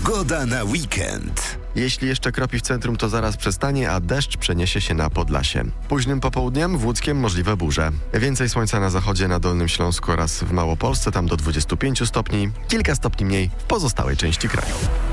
Pogoda na weekend. Jeśli jeszcze kropi w centrum, to zaraz przestanie, a deszcz przeniesie się na Podlasie. Późnym popołudniem w Łódzkiem możliwe burze. Więcej słońca na zachodzie, na Dolnym Śląsku oraz w Małopolsce, tam do 25 stopni, kilka stopni mniej w pozostałej części kraju.